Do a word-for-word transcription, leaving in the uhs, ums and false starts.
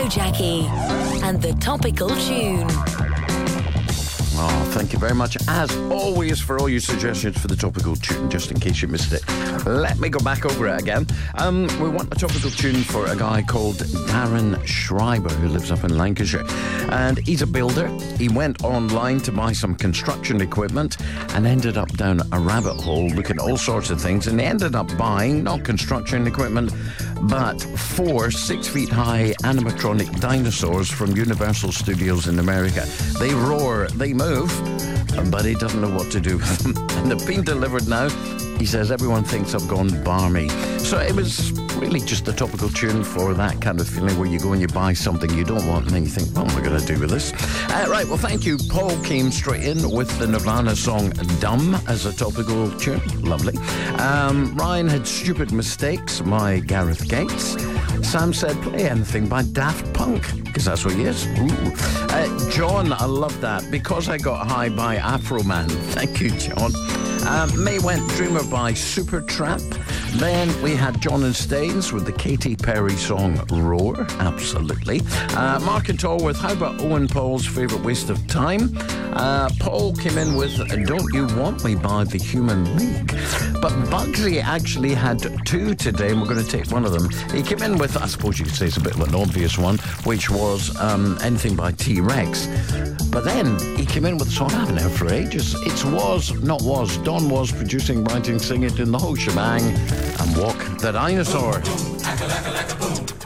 Joe Jackie and the topical tune. Oh, thank you very much, as always, for all your suggestions for the topical tune, just in case you missed it. Let me go back over it again. Um, we want a topical tune for a guy called Darren Schreiber, who lives up in Lancashire. And he's a builder. He went online to buy some construction equipment and ended up down a rabbit hole looking at all sorts of things. And he ended up buying, not construction equipment, but four six-feet-high animatronic dinosaurs from Universal Studios in America. They roar, they move, but he doesn't know what to do with them. And they've been delivered now. He says everyone thinks I've gone barmy. So it was really just a topical tune for that kind of feeling where you go and you buy something you don't want and then you think, what am I going to do with this? Uh, right, well, thank you. Paul came straight in with the Nirvana song Dumb as a topical tune. Lovely. Um, Ryan had Stupid Mistakes, my Gareth Gates. Sam said, play anything by Daft Punk, because that's what he is. Ooh. Uh, John, I love that. Because I Got High by Afro Man. Thank you, John. Uh, May went Dreamer by Supertramp. Then we had John and Staines with the Katy Perry song Roar. Absolutely. Uh, Mark and Tall with How About Owen Paul's Favourite Waste of Time. Uh, Paul came in with Don't You Want Me by The Human League. But Bugsy actually had two today, and we're going to take one of them. He came in with, I suppose you could say it's a bit of an obvious one, which was um, Anything by T-Rex. But then he came in with a song I haven't heard for ages. It's Was, not Was. Don Was producing, writing, singing, doing the whole shebang. And Walk the Dinosaur. Boom, boom,